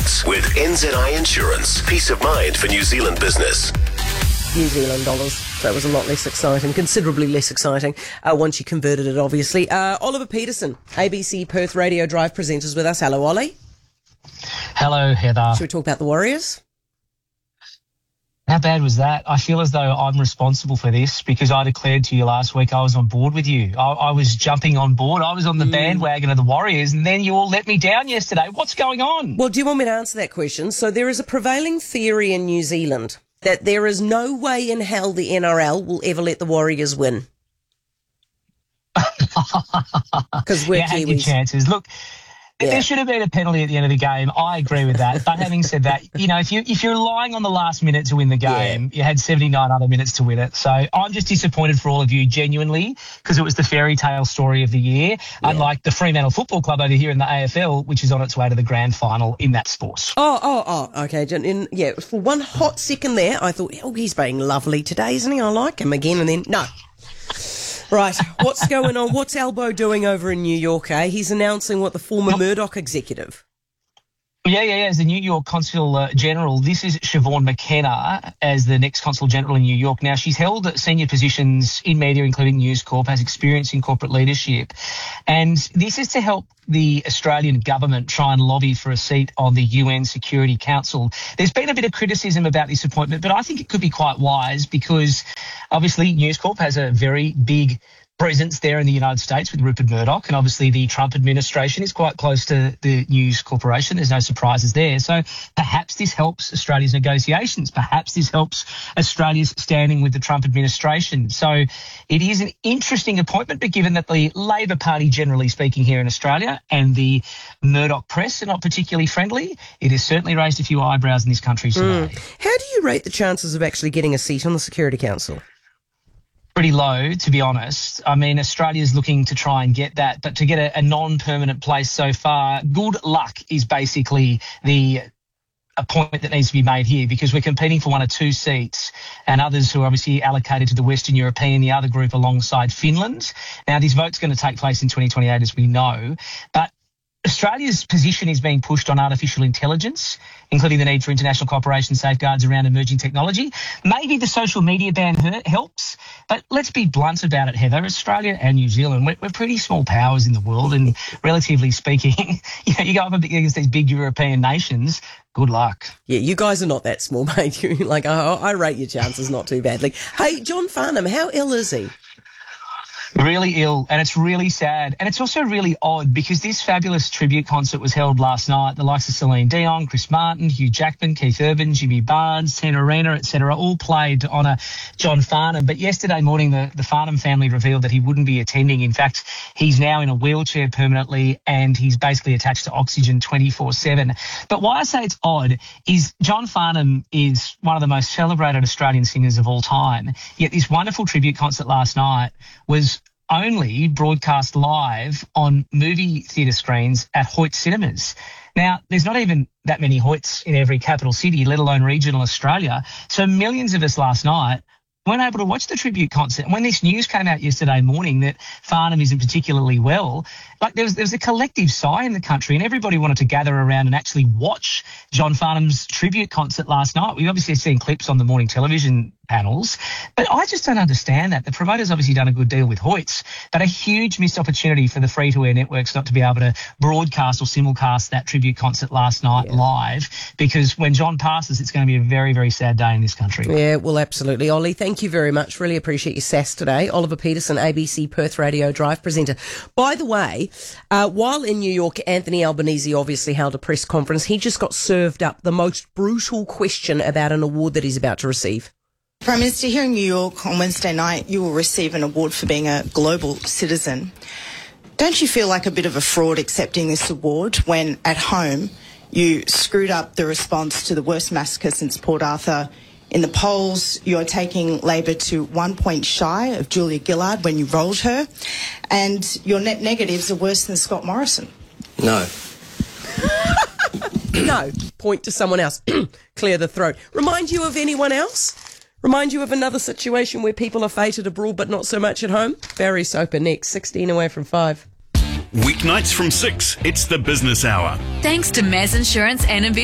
Sports with NZI Insurance. Peace of mind for New Zealand business. New Zealand dollars. So it was a lot less exciting, considerably less exciting, once you converted it, obviously. Oliver Peterson, ABC Perth Radio Drive presenters with us. Hello, Ollie. Hello, Heather. Should we talk about the Warriors? How bad was that? I feel as though I'm responsible for this because I declared to you last week I was on board with you. I was jumping on board. I was on the bandwagon of the Warriors, and then you all let me down yesterday. What's going on? Well, do you want me to answer that question? So there is a prevailing theory in New Zealand that there is no way in hell the NRL will ever let the Warriors win. Because we're Kiwis. Kiwis. Chances. Look, there should have been a penalty at the end of the game. I agree with that. But having said that, you know, if you're relying on the last minute to win the game, you had 79 other minutes to win it. So I'm just disappointed for all of you, genuinely, because it was the fairy tale story of the year, unlike the Fremantle Football Club over here in the AFL, which is on its way to the grand final in that sport. Okay. For one hot second there, I thought, he's being lovely today, isn't he? I like him again. And then, no. Right, what's going on? What's Albo doing over in New York, eh? He's announcing the former Murdoch executive. Yeah. As the New York Consul General, this is Siobhan McKenna as the next Consul General in New York. Now, she's held senior positions in media, including News Corp, has experience in corporate leadership. And this is to help the Australian government try and lobby for a seat on the UN Security Council. There's been a bit of criticism about this appointment, but I think it could be quite wise because obviously News Corp has a very big presence there in the United States with Rupert Murdoch, and obviously the Trump administration is quite close to the News Corporation. There's no surprises there. So perhaps this helps Australia's negotiations. Perhaps this helps Australia's standing with the Trump administration. So it is an interesting appointment, but given that the Labor Party, generally speaking here in Australia, and the Murdoch press are not particularly friendly, it has certainly raised a few eyebrows in this country today. How do you rate the chances of actually getting a seat on the Security Council? Pretty low, to be honest. I mean, Australia's looking to try and get that, but to get a non-permanent place so far, good luck is basically a point that needs to be made here because we're competing for one or two seats and others who are obviously allocated to the Western European, the other group alongside Finland. Now, this vote's going to take place in 2028, as we know, but Australia's position is being pushed on artificial intelligence, including the need for international cooperation safeguards around emerging technology. Maybe the social media ban helps, but let's be blunt about it, Heather. Australia and New Zealand, we're pretty small powers in the world, and relatively speaking, you go up against these big European nations, good luck. Yeah, you guys are not that small, mate. I rate your chances not too badly. Hey, John Farnham, how ill is he? Really ill, and it's really sad. And it's also really odd because this fabulous tribute concert was held last night. The likes of Celine Dion, Chris Martin, Hugh Jackman, Keith Urban, Jimmy Barnes, Tina Arena, etc., all played to honour John Farnham. But yesterday morning, the Farnham family revealed that he wouldn't be attending. In fact, he's now in a wheelchair permanently, and he's basically attached to oxygen 24/7. But why I say it's odd is John Farnham is one of the most celebrated Australian singers of all time. Yet this wonderful tribute concert last night was only broadcast live on movie theatre screens at Hoyt Cinemas. Now, there's not even that many Hoyts in every capital city, let alone regional Australia. So millions of us last night weren't able to watch the tribute concert. And when this news came out yesterday morning that Farnham isn't particularly well, there was a collective sigh in the country, and everybody wanted to gather around and actually watch John Farnham's tribute concert last night. We've obviously seen clips on the morning television panels, but I just don't understand that. The promoter's obviously done a good deal with Hoyts, but a huge missed opportunity for the free-to-air networks not to be able to broadcast or simulcast that tribute concert last night live, because when John passes, it's going to be a very, very sad day in this country. Yeah, well, absolutely. Ollie, thank you very much. Really appreciate your sass today. Oliver Peterson, ABC Perth Radio Drive presenter. By the way, while in New York, Anthony Albanese obviously held a press conference. He just got served up the most brutal question about an award that he's about to receive. Prime Minister, here in New York on Wednesday night, you will receive an award for being a global citizen. Don't you feel like a bit of a fraud accepting this award when at home you screwed up the response to the worst massacre since Port Arthur? In the polls, you're taking Labor to 1 point shy of Julia Gillard when you rolled her, and your net negatives are worse than Scott Morrison. No. No. Point to someone else. Clear the throat. Remind you of anyone else? Remind you of another situation where people are fated abroad but not so much at home? Barry Soper next, 16 away from 5. Weeknights from 6, it's the Business Hour. Thanks to Maz Insurance and